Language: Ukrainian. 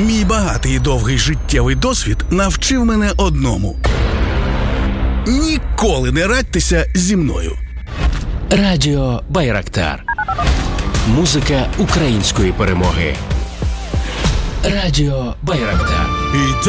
Мій багатий і довгий життєвий досвід навчив мене одному. Ніколи не радьтеся зі мною. Радіо Байрактар. Музика української перемоги. Радіо Байрактар. І